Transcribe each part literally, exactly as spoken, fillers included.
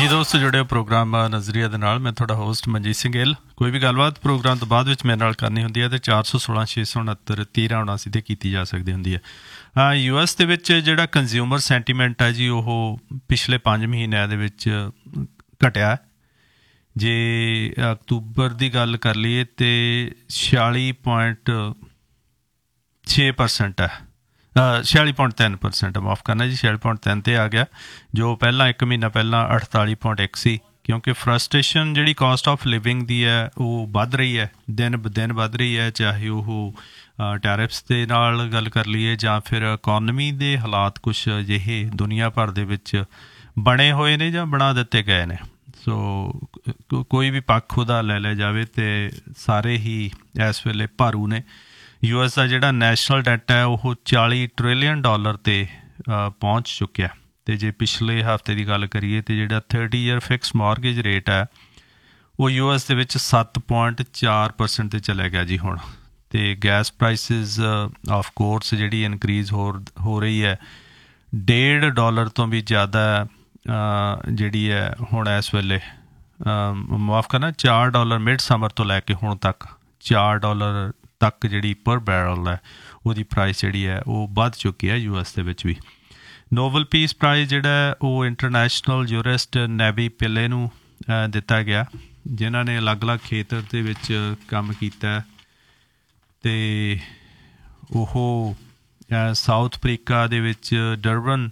ਜੀ ਦੋਸਤੋ, ਜੁੜੇ ਹੋ ਪ੍ਰੋਗਰਾਮ ਨਜ਼ਰੀਆ ਦੇ ਨਾਲ। ਮੈਂ ਤੁਹਾਡਾ ਹੋਸਟ ਮਨਜੀਤ ਸਿੰਘ ਗਿੱਲ। ਕੋਈ ਵੀ ਗੱਲਬਾਤ ਪ੍ਰੋਗਰਾਮ ਤੋਂ ਬਾਅਦ ਵਿੱਚ ਮੇਰੇ ਨਾਲ ਕਰਨੀ ਹੁੰਦੀ ਹੈ ਅਤੇ ਚਾਰ ਸੌ ਸੋਲਾਂ ਛੇ ਸੌ ਉਣਹੱਤਰ ਤੇਰ੍ਹਾਂ ਉਣਾਸੀ 'ਤੇ ਕੀਤੀ ਜਾ ਸਕਦੀ ਹੁੰਦੀ ਹੈ। ਯੂ ਐਸ ਦੇ ਵਿੱਚ ਜਿਹੜਾ ਕੰਜ਼ਿਊਮਰ ਸੈਂਟੀਮੈਂਟ ਹੈ ਜੀ, ਉਹ ਪਿਛਲੇ ਪੰਜ ਮਹੀਨਿਆਂ ਦੇ ਵਿੱਚ ਘਟਿਆ। ਜੇ ਅਕਤੂਬਰ ਦੀ ਗੱਲ ਕਰ ਲਈਏ ਤਾਂ ਛਿਆਲੀ ਪੁਆਇੰਟ ਛੇ ਪਰਸੈਂਟ ਹੈ, ਛਿਆਲੀ ਪੁਆਇੰਟ ਤਿੰਨ ਪਰਸੈਂਟ ਮਾਫ ਕਰਨਾ ਜੀ, ਛਿਆਲੀ ਪੁਆਇੰਟ ਤਿੰਨ 'ਤੇ ਆ ਗਿਆ, ਜੋ ਪਹਿਲਾਂ ਇੱਕ ਮਹੀਨਾ ਪਹਿਲਾਂ ਅਠਤਾਲੀ ਪੁਆਇੰਟ ਇੱਕ ਸੀ। ਕਿਉਂਕਿ ਫਰਸਟ੍ਰੇਸ਼ਨ ਜਿਹੜੀ ਕਾਸਟ ਆਫ ਲਿਵਿੰਗ ਦੀ ਹੈ ਉਹ ਵੱਧ ਰਹੀ ਹੈ, ਦਿਨ ਬ ਦਿਨ ਵੱਧ ਰਹੀ ਹੈ। ਚਾਹੇ ਉਹ ਟੈਰਿਫਸ ਦੇ ਨਾਲ ਗੱਲ ਕਰ ਲਈਏ ਜਾਂ ਫਿਰ ਇਕੋਨਮੀ ਦੇ ਹਾਲਾਤ ਕੁਛ ਅਜਿਹੇ ਦੁਨੀਆ ਭਰ ਦੇ ਵਿੱਚ ਬਣੇ ਹੋਏ ਨੇ ਜਾਂ ਬਣਾ ਦਿੱਤੇ ਗਏ ਨੇ। ਸੋ ਕੋਈ ਵੀ ਪੱਖ ਉਹਦਾ ਲੈ ਲਿਆ ਜਾਵੇ ਅਤੇ ਸਾਰੇ ਹੀ ਇਸ ਵੇਲੇ ਭਾਰੂ ਨੇ। ਯੂ ਐਸ ਦਾ ਜਿਹੜਾ ਨੈਸ਼ਨਲ ਡੈਟ ਹੈ ਉਹ ਚਾਲੀ ਟ੍ਰਿਲੀਅਨ ਡਾਲਰ 'ਤੇ ਪਹੁੰਚ ਚੁੱਕਿਆ। ਅਤੇ ਜੇ ਪਿਛਲੇ ਹਫ਼ਤੇ ਦੀ ਗੱਲ ਕਰੀਏ ਤਾਂ ਜਿਹੜਾ thirty year fix mortgage rate ਹੈ ਉਹ ਯੂ ਐਸ ਦੇ ਵਿੱਚ ਸੱਤ ਪੁਆਇੰਟ ਚਾਰ ਪਰਸੈਂਟ 'ਤੇ ਚਲਾ ਗਿਆ ਜੀ ਹੁਣ। ਅਤੇ ਗੈਸ ਪ੍ਰਾਈਸਿਸ ਆਫ ਕੋਰਸ ਜਿਹੜੀ ਇਨਕਰੀਜ਼ ਹੋ ਹੋ ਰਹੀ ਹੈ, ਡੇਢ ਡਾਲਰ ਤੋਂ ਵੀ ਜ਼ਿਆਦਾ ਜਿਹੜੀ ਹੈ ਹੁਣ ਇਸ ਵੇਲੇ ਮਾਫ ਕਰਨਾ ਚਾਰ ਡਾਲਰ ਮਿਡ ਸਮਰ ਤੋਂ ਲੈ ਕੇ ਹੁਣ ਤੱਕ ਚਾਰ ਡਾਲਰ ਤੱਕ ਜਿਹੜੀ ਪਰ ਬੈਰਲ ਹੈ ਉਹਦੀ ਪ੍ਰਾਈਸ ਜਿਹੜੀ ਹੈ ਉਹ ਵੱਧ ਚੁੱਕੀ ਹੈ ਯੂ ਐਸ ਦੇ ਵਿੱਚ ਵੀ। ਨੋਬਲ ਪੀਸ ਪ੍ਰਾਈਜ਼ ਜਿਹੜਾ ਉਹ ਇੰਟਰਨੈਸ਼ਨਲ ਜੂਰਿਸਟ ਨੈਬੀ ਪਿੱਲੇ ਨੂੰ ਦਿੱਤਾ ਗਿਆ, ਜਿਨ੍ਹਾਂ ਨੇ ਅਲੱਗ-ਅਲੱਗ ਖੇਤਰ ਦੇ ਵਿੱਚ ਕੰਮ ਕੀਤਾ। ਅਤੇ ਉਹ ਸਾਊਥ ਅਫਰੀਕਾ ਦੇ ਵਿੱਚ ਡਰਬਨ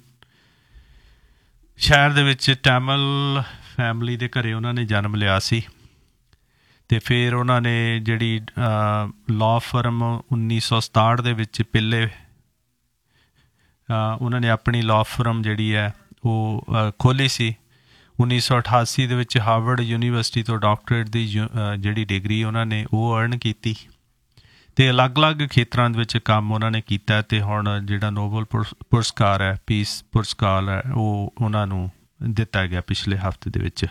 ਸ਼ਹਿਰ ਦੇ ਵਿੱਚ ਟੈਮਲ ਫੈਮਲੀ ਦੇ ਘਰ ਉਹਨਾਂ ਨੇ ਜਨਮ ਲਿਆ ਸੀ। ਅਤੇ ਫਿਰ ਉਹਨਾਂ ਨੇ ਜਿਹੜੀ ਲਾਅ ਫਰਮ ਉੱਨੀ ਸੌ ਸਤਾਹਠ ਦੇ ਵਿੱਚ ਪਿੱਲੇ ਉਹਨਾਂ ਨੇ ਆਪਣੀ ਲਾਅ ਫਰਮ ਜਿਹੜੀ ਹੈ ਉਹ ਖੋਲ੍ਹੀ ਸੀ। ਉੱਨੀ ਸੌ ਅਠਾਸੀ ਦੇ ਵਿੱਚ ਹਾਰਵਰਡ ਯੂਨੀਵਰਸਿਟੀ ਤੋਂ ਡਾਕਟਰੇਟ ਦੀ ਜਿਹੜੀ ਡਿਗਰੀ ਉਹਨਾਂ ਨੇ ਉਹ ਅਰਨ ਕੀਤੀ ਅਤੇ ਅਲੱਗ-ਅਲੱਗ ਖੇਤਰਾਂ ਦੇ ਵਿੱਚ ਕੰਮ ਉਹਨਾਂ ਨੇ ਕੀਤਾ। ਅਤੇ ਹੁਣ ਜਿਹੜਾ ਨੋਬਲ ਪੁਰਸ ਪੁਰਸਕਾਰ ਹੈ, ਪੀਸ ਪੁਰਸਕਾਰ ਹੈ, ਉਹ ਉਹਨਾਂ ਨੂੰ ਦਿੱਤਾ ਗਿਆ ਪਿਛਲੇ ਹਫ਼ਤੇ ਦੇ ਵਿੱਚ।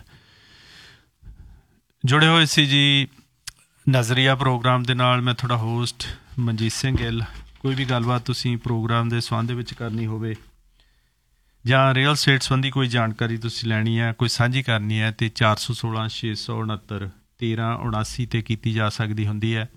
ਜੁੜੇ ਹੋਏ ਸੀ ਜੀ ਨਜ਼ਰੀਆ ਪ੍ਰੋਗਰਾਮ ਦੇ ਨਾਲ। ਮੈਂ ਤੁਹਾਡਾ ਹੋਸਟ ਮਨਜੀਤ ਸਿੰਘ ਗਿੱਲ। ਕੋਈ ਵੀ ਗੱਲਬਾਤ ਤੁਸੀਂ ਪ੍ਰੋਗਰਾਮ ਦੇ ਸੰਬੰਧ ਦੇ ਵਿੱਚ ਕਰਨੀ ਹੋਵੇ ਜਾਂ ਰੀਅਲ ਸਟੇਟ ਸੰਬੰਧੀ ਕੋਈ ਜਾਣਕਾਰੀ ਤੁਸੀਂ ਲੈਣੀ ਹੈ, ਕੋਈ ਸਾਂਝੀ ਕਰਨੀ ਹੈ, ਅਤੇ ਚਾਰ ਸੌ ਸੋਲਾਂ ਛੇ ਸੌ ਉਣਹੱਤਰ ਤੇਰ੍ਹਾਂ ਉਣਾਸੀ 'ਤੇ ਕੀਤੀ ਜਾ ਸਕਦੀ ਹੁੰਦੀ ਹੈ।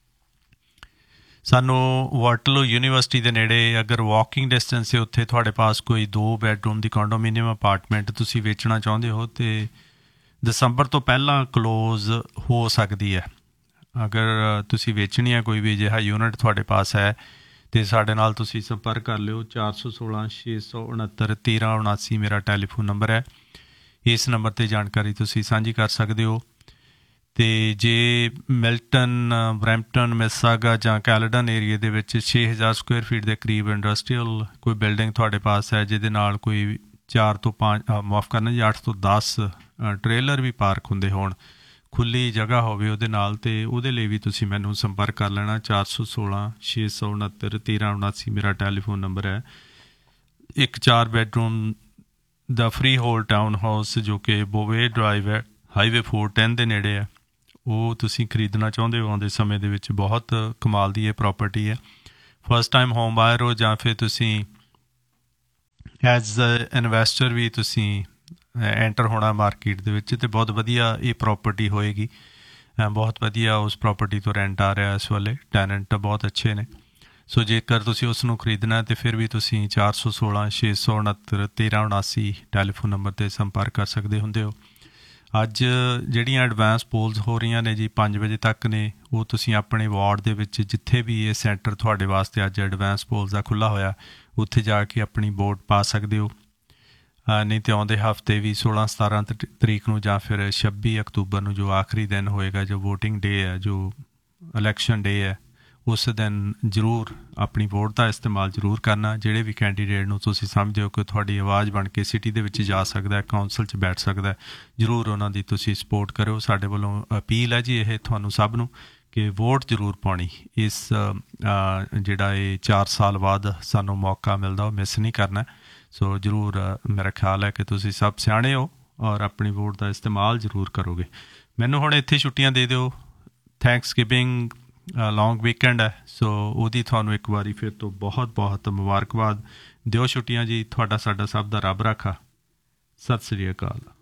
ਸਾਨੂੰ ਵਾਟਰਲੂ ਯੂਨੀਵਰਸਿਟੀ ਦੇ ਨੇੜੇ ਅਗਰ ਵਾਕਿੰਗ ਡਿਸਟੈਂਸ ਹੈ, ਉੱਥੇ ਤੁਹਾਡੇ ਪਾਸ ਕੋਈ ਦੋ ਬੈਡਰੂਮ ਦੀ ਕੰਡੋਮੀਨੀਅਮ ਅਪਾਰਟਮੈਂਟ ਤੁਸੀਂ ਵੇਚਣਾ ਚਾਹੁੰਦੇ ਹੋ ਅਤੇ ਦਸੰਬਰ ਤੋਂ ਪਹਿਲਾਂ ਕਲੋਜ਼ ਹੋ ਸਕਦੀ ਹੈ। ਅਗਰ ਤੁਸੀਂ ਵੇਚਣੀ ਹੈ ਕੋਈ ਵੀ ਅਜਿਹਾ ਯੂਨਿਟ ਤੁਹਾਡੇ ਪਾਸ ਹੈ ਅਤੇ ਸਾਡੇ ਨਾਲ ਤੁਸੀਂ ਸੰਪਰਕ ਕਰ ਲਿਓ। ਚਾਰ ਸੌ ਸੋਲਾਂ ਛੇ ਸੌ ਉਣਹੱਤਰ ਤੇਰ੍ਹਾਂ ਉਣਾਸੀ ਮੇਰਾ ਟੈਲੀਫੋਨ ਨੰਬਰ ਹੈ। ਇਸ ਨੰਬਰ 'ਤੇ ਜਾਣਕਾਰੀ ਤੁਸੀਂ ਸਾਂਝੀ ਕਰ ਸਕਦੇ ਹੋ। ਅਤੇ ਜੇ ਮਿਲਟਨ, ਬਰੈਂਪਟਨ, ਮਿਸਾਗਾ ਜਾਂ ਕੈਲਡਨ ਏਰੀਏ ਦੇ ਵਿੱਚ ਛੇ ਹਜ਼ਾਰ ਸਕੁਏਅਰ ਫੀਟ ਦੇ ਕਰੀਬ ਇੰਡਸਟਰੀਅਲ ਕੋਈ ਬਿਲਡਿੰਗ ਤੁਹਾਡੇ ਪਾਸ ਹੈ, ਜਿਹਦੇ ਨਾਲ ਕੋਈ ਚਾਰ ਤੋਂ ਪੰਜ ਮਾਫ ਕਰਨਾ ਜੀ ਅੱਠ ਤੋਂ ਦਸ ਟ੍ਰੇਲਰ ਵੀ ਪਾਰਕ ਹੁੰਦੇ ਹੋਣ, ਖੁੱਲ੍ਹੀ ਜਗ੍ਹਾ ਹੋਵੇ ਉਹਦੇ ਨਾਲ, ਅਤੇ ਉਹਦੇ ਲਈ ਵੀ ਤੁਸੀਂ ਮੈਨੂੰ ਸੰਪਰਕ ਕਰ ਲੈਣਾ। ਚਾਰ ਸੌ ਸੋਲਾਂ ਛੇ ਸੌ ਉਣਹੱਤਰ ਤੇਰ੍ਹਾਂ ਉਣਾਸੀ ਮੇਰਾ ਟੈਲੀਫੋਨ ਨੰਬਰ ਹੈ। ਇੱਕ ਚਾਰ ਬੈਡਰੂਮ ਦਾ ਫਰੀ ਹੋਲ ਟਾਊਨ ਹਾਊਸ ਜੋ ਕਿ ਬੋਵੇ ਡਰਾਈਵ ਹੈ, ਹਾਈਵੇ ਫੋਰ ਟੈਨ ਦੇ ਨੇੜੇ ਹੈ, ਉਹ ਤੁਸੀਂ ਖਰੀਦਣਾ ਚਾਹੁੰਦੇ ਹੋ ਆਉਂਦੇ ਸਮੇਂ ਦੇ ਵਿੱਚ। ਬਹੁਤ ਕਮਾਲ ਦੀ ਇਹ ਪ੍ਰੋਪਰਟੀ ਹੈ। ਫਸਟ ਟਾਈਮ ਹੋਮ ਬਾਇਰ ਹੋ ਜਾਂ ਫਿਰ ਤੁਸੀਂ ਐਜ਼ ਇਨਵੈਸਟਰ ਵੀ ਤੁਸੀਂ ਐਂਟਰ ਹੋਣਾ ਮਾਰਕੀਟ ਦੇ ਵਿੱਚ, ਅਤੇ ਬਹੁਤ ਵਧੀਆ ਇਹ ਪ੍ਰੋਪਰਟੀ ਹੋਏਗੀ। ਬਹੁਤ ਵਧੀਆ ਉਸ ਪ੍ਰੋਪਰਟੀ ਤੋਂ ਰੈਂਟ ਆ ਰਿਹਾ ਇਸ ਵੇਲੇ, ਟੈਨੈਂਟ ਬਹੁਤ ਅੱਛੇ ਨੇ। ਸੋ ਜੇਕਰ ਤੁਸੀਂ ਉਸ ਨੂੰ ਖਰੀਦਣਾ ਤਾਂ ਫਿਰ ਵੀ ਤੁਸੀਂ ਚਾਰ ਸੌ ਸੋਲਾਂ ਛੇ ਸੌ ਉਣਹੱਤਰ ਤੇਰ੍ਹਾਂ ਉਣਾਸੀ ਟੈਲੀਫੋਨ ਨੰਬਰ 'ਤੇ ਸੰਪਰਕ ਕਰ ਸਕਦੇ ਹੁੰਦੇ ਹੋ। ਅੱਜ ਜਿਹੜੀਆਂ ਐਡਵਾਂਸ ਪੋਲਸ ਹੋ ਰਹੀਆਂ ਨੇ ਜੀ ਪੰਜ ਵਜੇ ਤੱਕ ਨੇ, ਉਹ ਤੁਸੀਂ ਆਪਣੇ ਵਾਰਡ ਦੇ ਵਿੱਚ ਜਿੱਥੇ ਵੀ ਇਹ ਸੈਂਟਰ ਤੁਹਾਡੇ ਵਾਸਤੇ ਅੱਜ ਐਡਵਾਂਸ ਪੋਲਸ ਦਾ ਖੁੱਲ੍ਹਾ ਹੋਇਆ, ਉੱਥੇ ਜਾ ਕੇ ਆਪਣੀ ਵੋਟ ਪਾ ਸਕਦੇ ਹੋ। ਨਹੀਂ ਤਾਂ ਆਉਂਦੇ ਹਫ਼ਤੇ ਵੀ ਸੋਲਾਂ ਸਤਾਰਾਂ ਤਰੀਕ ਨੂੰ ਜਾਂ ਫਿਰ ਛੱਬੀ ਅਕਤੂਬਰ ਨੂੰ ਜੋ ਆਖਰੀ ਦਿਨ ਹੋਏਗਾ, ਜੋ ਵੋਟਿੰਗ ਡੇ ਹੈ, ਜੋ ਇਲੈਕਸ਼ਨ ਡੇ ਹੈ, ਉਸ ਦਿਨ ਜ਼ਰੂਰ ਆਪਣੀ ਵੋਟ ਦਾ ਇਸਤੇਮਾਲ ਜ਼ਰੂਰ ਕਰਨਾ। ਜਿਹੜੇ ਵੀ ਕੈਂਡੀਡੇਟ ਨੂੰ ਤੁਸੀਂ ਸਮਝਦੇ ਹੋ ਕਿ ਤੁਹਾਡੀ ਆਵਾਜ਼ ਬਣ ਕੇ ਸਿਟੀ ਦੇ ਵਿੱਚ ਜਾ ਸਕਦਾ, ਕੌਂਸਲ 'ਚ ਬੈਠ ਸਕਦਾ, ਜ਼ਰੂਰ ਉਹਨਾਂ ਦੀ ਤੁਸੀਂ ਸਪੋਰਟ ਕਰੋ। ਸਾਡੇ ਵੱਲੋਂ ਅਪੀਲ ਹੈ ਜੀ ਇਹ ਤੁਹਾਨੂੰ ਸਭ ਨੂੰ ਕਿ ਵੋਟ ਜ਼ਰੂਰ ਪਾਉਣੀ। ਇਸ ਜਿਹੜਾ ਇਹ ਚਾਰ ਸਾਲ ਬਾਅਦ ਸਾਨੂੰ ਮੌਕਾ ਮਿਲਦਾ ਉਹ ਮਿਸ ਨਹੀਂ ਕਰਨਾ। ਸੋ ਜ਼ਰੂਰ ਮੇਰਾ ਖਿਆਲ ਹੈ ਕਿ ਤੁਸੀਂ ਸਭ ਸਿਆਣੇ ਹੋ ਔਰ ਆਪਣੀ ਵੋਟ ਦਾ ਇਸਤੇਮਾਲ ਜ਼ਰੂਰ ਕਰੋਗੇ। ਮੈਨੂੰ ਹੁਣ ਇੱਥੇ ਛੁੱਟੀਆਂ ਦੇ ਦਿਓ। ਥੈਂਕਸ ਗਿਵਿੰਗ ਲੌਂਗ ਵੀਕਐਂਡ ਹੈ, ਸੋ ਉਹਦੀ ਤੁਹਾਨੂੰ ਇੱਕ ਵਾਰੀ ਫਿਰ ਤੋਂ ਬਹੁਤ ਬਹੁਤ ਮੁਬਾਰਕਬਾਦ। ਦਿਓ ਛੁੱਟੀਆਂ ਜੀ। ਤੁਹਾਡਾ ਸਾਡਾ ਸਭ ਦਾ ਰੱਬ ਰਾਖਾ। ਸਤਿ ਸ਼੍ਰੀ ਅਕਾਲ।